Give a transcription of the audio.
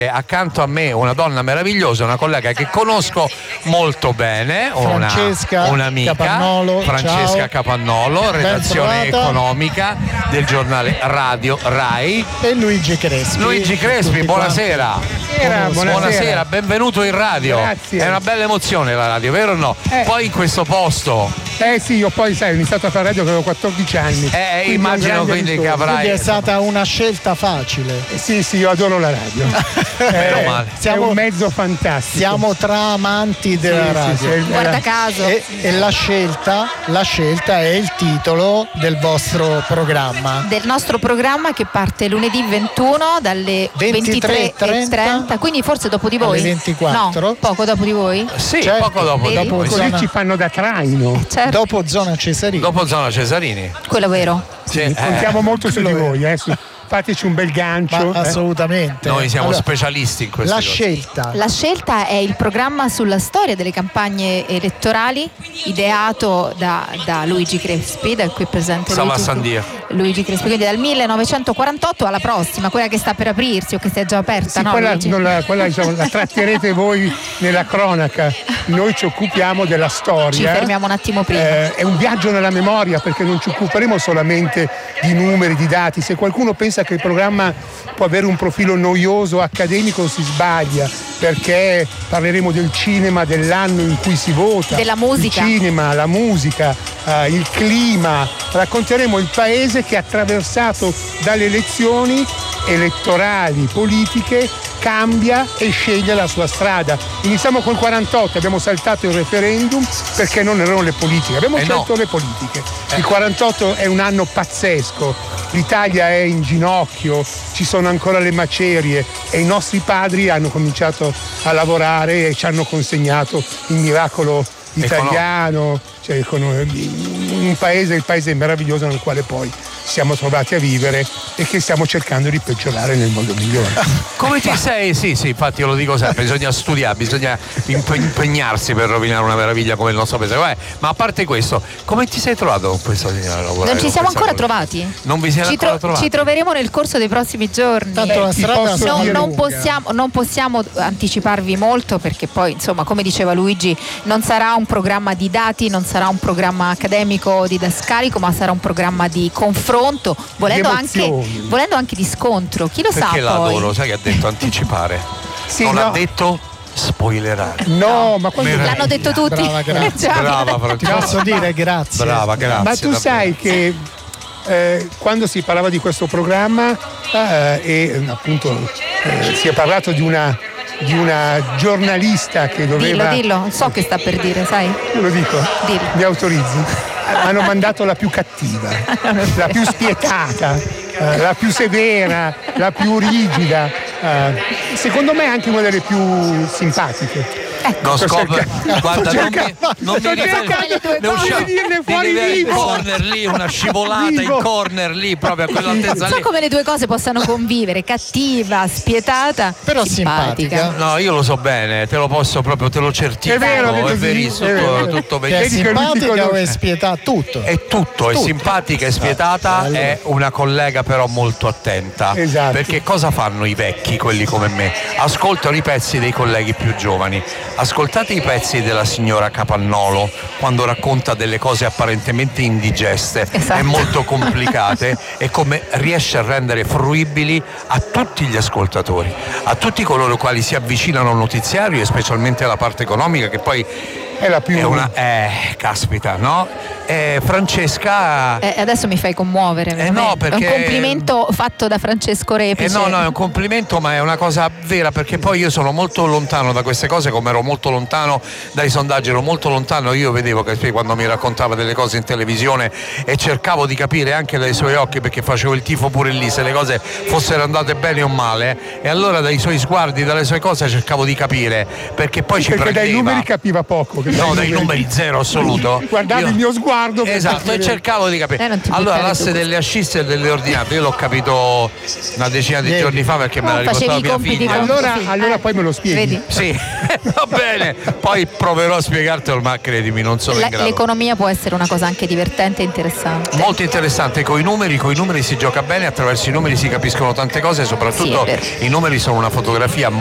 accanto a me una donna meravigliosa, una collega che conosco molto bene, un'amica, Francesca Capannolo, redazione economica del giornale Radio Rai, e Luigi Crespi. Buonasera. Buonasera, benvenuto in radio. Grazie. È una bella emozione la radio, vero o no? Poi in questo posto. Sì, io poi ho iniziato a fare radio che avevo 14 anni. Immagino quindi che avrai. Quindi è stata una scelta facile. Sì, io adoro la radio. È un mezzo fantastico. Siamo tra amanti della radio. Guarda caso. E la scelta è il titolo del vostro programma. Del nostro programma che parte lunedì 21 dalle 23:30, quindi forse dopo di voi. Alle 24. No, poco dopo di voi? Sì, certo, poco dopo di voi. Così ci fanno da traino. Certo. Dopo Zona Cesarini. Quello vero. Sì, contiamo molto su di voi, fateci un bel gancio. Assolutamente. Noi siamo specialisti in questo. La scelta è il programma sulla storia delle campagne elettorali ideato da Luigi Crespi, da qui presente Luigi Crespi, quindi dal 1948 alla prossima, quella che sta per aprirsi o che si è già aperta. Quella diciamo, la tratterete voi nella cronaca. Noi ci occupiamo della storia. Ci fermiamo un attimo prima. È un viaggio nella memoria, perché non ci occuperemo solamente di numeri, di dati. Se qualcuno pensa che il programma può avere un profilo noioso, accademico, si sbaglia, perché parleremo del cinema, dell'anno in cui si vota, della musica, il cinema, la musica, il clima. Racconteremo il paese che ha attraversato dalle elezioni elettorali, politiche, cambia e sceglie la sua strada. Iniziamo col 48, abbiamo saltato il referendum perché non erano le politiche, abbiamo scelto le politiche. Il 48 è un anno pazzesco, l'Italia è in ginocchio, ci sono ancora le macerie e i nostri padri hanno cominciato a lavorare e ci hanno consegnato il miracolo italiano, cioè il paese meraviglioso nel quale poi siamo trovati a vivere e che stiamo cercando di peggiorare nel modo migliore. Come ti sei? Sì, infatti io lo dico sempre, bisogna studiare, bisogna impegnarsi per rovinare una meraviglia come il nostro paese. Ma a parte questo, come ti sei trovato con questo lavorare? Non ci siamo ancora trovati? Non vi siete ancora trovati? Ci troveremo nel corso dei prossimi giorni. Tanto la strada non possiamo anticiparvi molto, perché poi, insomma, come diceva Luigi, non sarà un programma di dati, non sarà un programma accademico didascalico, ma sarà un programma di confronto, volendo anche di scontro. Chi lo perché sa poi? L'adoro, sai che ha detto anticipare? Ha detto spoilerare. No, ma quando l'hanno detto tutti. Brava, grazie. Brava, ti posso dire grazie. Brava, grazie. Ma tu sai che quando si parlava di questo programma e appunto si è parlato di una giornalista che doveva... Dillo, so che sta per dire, sai? Lo dico? Dillo. Mi autorizzi? Hanno mandato la più cattiva, la più spietata, la più severa, la più rigida, secondo me anche una delle più simpatiche. No, guarda, non mi fuori corner lì, una scivolata in corner lì, proprio a quell'altezza lì. So come le due cose possano convivere, cattiva, spietata, però simpatica. No, io lo so bene, te lo certifico. È vero, è verissimo, tutto è simpatica o è spietata? Tutto. È tutto, è simpatica e spietata, è una collega però molto attenta. Esatto. Perché cosa fanno i vecchi, quelli come me? Ascoltano i pezzi dei colleghi più giovani. Ascoltate i pezzi della signora Capannolo quando racconta delle cose apparentemente indigeste e molto complicate e come riesce a rendere fruibili a tutti gli ascoltatori, a tutti coloro quali si avvicinano al notiziario e specialmente alla parte economica, che poi è la più... caspita, no? Francesca... adesso mi fai commuovere, no, perché... È un complimento fatto da Francesco Repice. No, è un complimento, ma è una cosa vera, perché poi io sono molto lontano da queste cose, come ero molto lontano dai sondaggi, ero molto lontano. Io vedevo che quando mi raccontava delle cose in televisione e cercavo di capire anche dai suoi occhi, perché facevo il tifo pure lì, se le cose fossero andate bene o male, e allora dai suoi sguardi, dalle sue cose cercavo di capire, perché poi ci prendeva. Perché dai numeri capiva poco. No, dai numeri zero assoluto. Guardavi il mio sguardo. Esatto, e cercavo di capire. Allora, l'asse delle ascisse e delle ordinate, io l'ho capito una decina di giorni fa perché me la ricordavo mia figlia. Allora poi me lo spieghi. Vedi? Sì, va bene. Poi proverò a spiegartelo, ma credimi, non sono in grado. L'economia può essere una cosa anche divertente e interessante. Molto interessante, coi numeri si gioca bene, attraverso i numeri si capiscono tante cose, soprattutto i numeri sono una fotografia